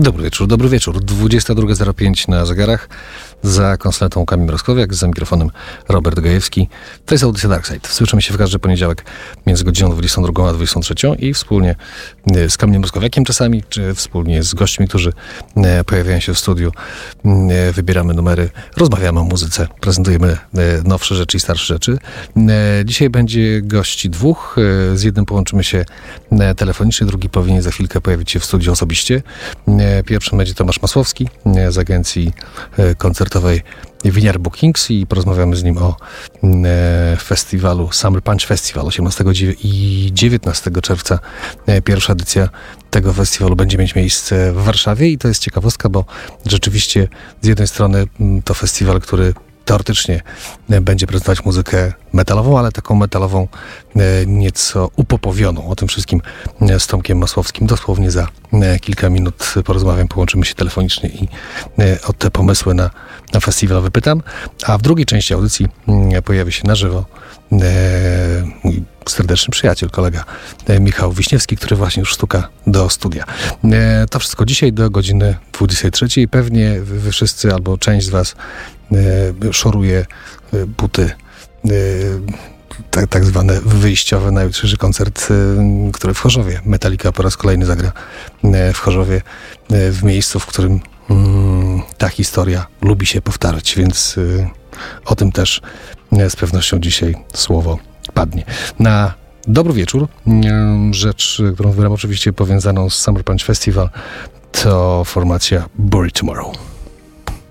Dobry wieczór. 22:05 na zegarach. Za konsoletą Kamil Mrozkowiak, za mikrofonem Robert Gajewski. To jest audycja Darkside. Słyszymy się w każdy poniedziałek między godziną 22 a 23 i wspólnie z Kamilem Mrozkowiakiem czasami, czy wspólnie z gośćmi, którzy pojawiają się w studiu. Wybieramy numery, rozmawiamy o muzyce, prezentujemy nowsze rzeczy i starsze rzeczy. Dzisiaj będzie gości dwóch. Z jednym połączymy się telefonicznie, drugi powinien za chwilkę pojawić się w studiu osobiście. Pierwszym będzie Tomasz Masłowski z agencji koncertowej Winiar Bookings i porozmawiamy z nim o festiwalu Summer Punch Festival 18 i 19 czerwca. Pierwsza edycja tego festiwalu będzie mieć miejsce w Warszawie i to jest ciekawostka, bo rzeczywiście z jednej strony to festiwal, który teoretycznie będzie prezentować muzykę metalową, ale taką metalową nieco upopowioną. O tym wszystkim z Tomkiem Masłowskim dosłownie za kilka minut porozmawiam, połączymy się telefonicznie i o te pomysły na festiwal wypytam. A w drugiej części audycji pojawi się na żywo mój serdeczny przyjaciel, kolega Michał Wiśniewski, który właśnie już stuka do studia. To wszystko dzisiaj do godziny 23. Pewnie wy wszyscy albo część z was szoruje buty tak zwane wyjściowe na jutrzejszy koncert, który w Chorzowie. Metallica po raz kolejny zagra w Chorzowie, w miejscu, w którym ta historia lubi się powtarzać, więc o tym też z pewnością dzisiaj słowo padnie. Na dobry wieczór. Rzecz, którą wybieram oczywiście powiązaną z Summer Punch Festival, to formacja Bury Tomorrow.